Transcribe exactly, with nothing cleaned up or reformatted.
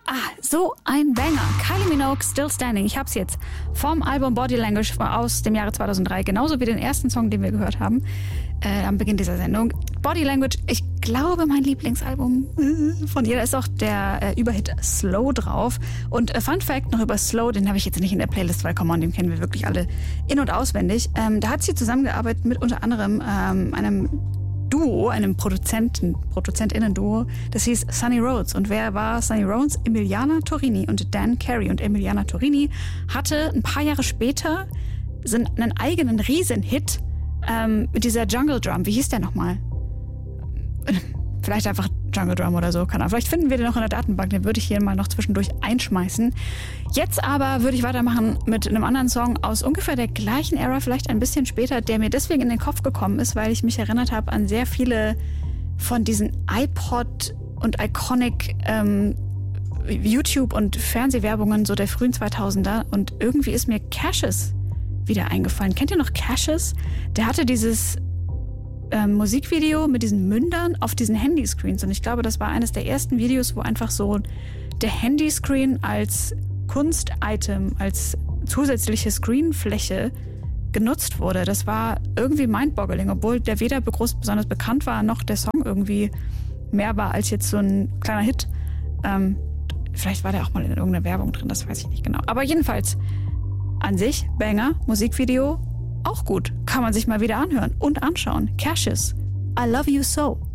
Ah, so ein Banger. Kylie Minogue, Still Standing. Ich hab's jetzt vom Album Body Language aus dem Jahre zweitausenddrei. Genauso wie den ersten Song, den wir gehört haben äh, am Beginn dieser Sendung. Body Language, ich glaube, mein Lieblingsalbum äh, von ihr. Da ist auch der äh, Überhit Slow drauf. Und äh, Fun Fact noch über Slow, den habe ich jetzt nicht in der Playlist, weil, come on, den kennen wir wirklich alle in- und auswendig. Ähm, da hat sie zusammengearbeitet mit unter anderem ähm, einem Duo, einem Produzenten, ProduzentInnen-Duo, das hieß Sunny Rhodes. Und wer war Sunny Rhodes? Emiliana Torini und Dan Carey. Und Emiliana Torini hatte ein paar Jahre später einen eigenen Riesenhit ähm, mit dieser Jungle Drum. Wie hieß der nochmal? Vielleicht einfach Jungle Drum oder so, keine Ahnung. Vielleicht finden wir den noch in der Datenbank, den würde ich hier mal noch zwischendurch einschmeißen. Jetzt aber würde ich weitermachen mit einem anderen Song aus ungefähr der gleichen Ära, vielleicht ein bisschen später, der mir deswegen in den Kopf gekommen ist, weil ich mich erinnert habe an sehr viele von diesen iPod und Iconic ähm, YouTube- und Fernsehwerbungen so der frühen zweitausender und irgendwie ist mir Cassius wieder eingefallen. Kennt ihr noch Cassius? Der hatte dieses Ähm, Musikvideo mit diesen Mündern auf diesen Handyscreens. Und ich glaube, das war eines der ersten Videos, wo einfach so der Handyscreen als Kunstitem, als zusätzliche Screenfläche genutzt wurde. Das war irgendwie mindboggling, obwohl der weder groß besonders bekannt war, noch der Song irgendwie mehr war als jetzt so ein kleiner Hit. Ähm, vielleicht war der auch mal in irgendeiner Werbung drin, das weiß ich nicht genau. Aber jedenfalls, an sich, Banger, Musikvideo, auch gut. Kann man sich mal wieder anhören und anschauen. Cassius, I Love You So.